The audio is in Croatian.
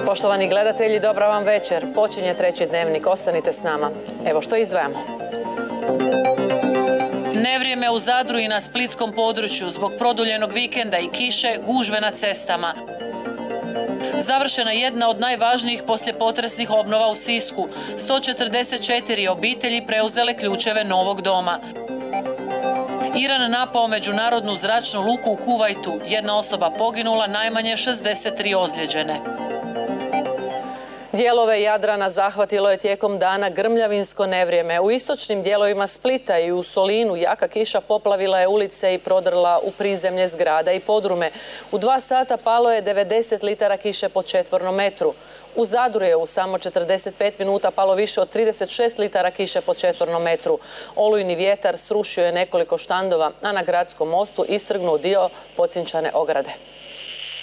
Poštovani gledatelji, dobra vam večer. Počinje treći dnevnik, ostanite s nama. Evo što izdvajamo. Nevrijeme u Zadru i na splitskom području zbog produljenog vikenda i kiše, gužve na cestama. Završena jedna od najvažnijih poslijepotresnih obnova u Sisku. 144 obitelji preuzele ključeve novog doma. Iran napao međunarodnu zračnu luku u Kuvajtu. Jedna osoba poginula, najmanje 63 ozlijeđene. Dijelove Jadrana zahvatilo je tijekom dana grmljavinsko nevrijeme. U istočnim dijelovima Splita i u Solinu jaka kiša poplavila je ulice i prodrla u prizemlje zgrada i podrume. U 2 sata palo je 90 litara kiše po četvornom metru. U Zadru je u samo 45 minuta palo više od 36 litara kiše po četvornom metru. Olujni vjetar srušio je nekoliko štandova, a na gradskom mostu istrgnuo dio pocinčane ograde.